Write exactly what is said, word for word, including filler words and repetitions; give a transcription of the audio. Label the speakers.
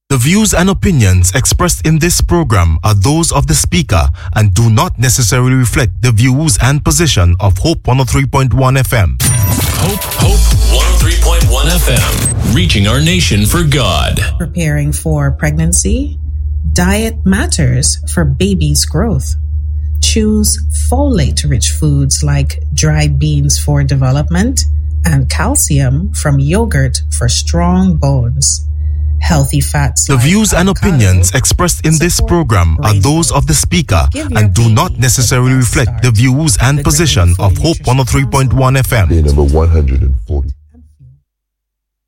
Speaker 1: The views and opinions expressed in this program are those of the speaker and do not necessarily reflect the views and position of Hope one oh three point one F M.
Speaker 2: Hope, Hope one oh three point one F M, reaching our nation for God.
Speaker 3: Preparing for pregnancy, diet matters for baby's growth. Choose folate-rich foods like dried beans for development and calcium from yogurt for strong bones. Healthy fats.
Speaker 1: The
Speaker 3: like
Speaker 1: views and opinions expressed in this program are those of the speaker and do not necessarily reflect the views and position of Hope one oh three point one F M.
Speaker 4: Day number one hundred forty.